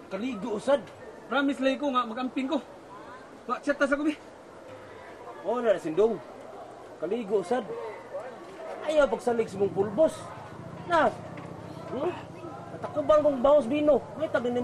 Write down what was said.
Kaligo usad. Promise lay ko nga magamping ko. Chat ta sa kubi. Oo na sindong. Kaligo usad. Ayaw pagsalig sa mong pulbos. Na. At ako bang kong bawas bino? May tabi ni